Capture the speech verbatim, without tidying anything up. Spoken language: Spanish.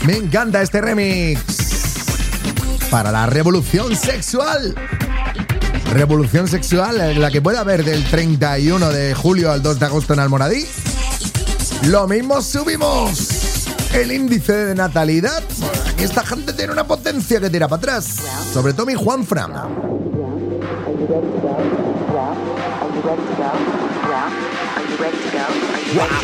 Me encanta este remix para la revolución sexual. Revolución sexual, la que puede haber del treinta y uno de julio al dos de agosto en Almoradí. Lo mismo subimos el índice de natalidad. Aquí esta gente tiene una potencia que tira para atrás. Sobre todo mi Juanfran. Wow.